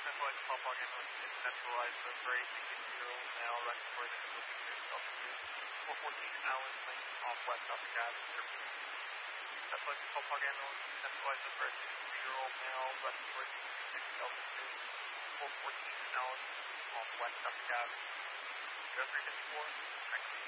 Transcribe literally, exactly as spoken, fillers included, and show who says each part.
Speaker 1: centralized call log ambulance is centralized with for a sixty-two-year-old male respiratory difficulties altitude four fourteen Allen Lane off West Suffolk Avenue. Centralized call log ambulance is centralized with for a sixty-two-year-old male respiratory difficulties altitude four fourteen Allen Lane off West Suffolk Avenue. zero three fifty-four, thank you.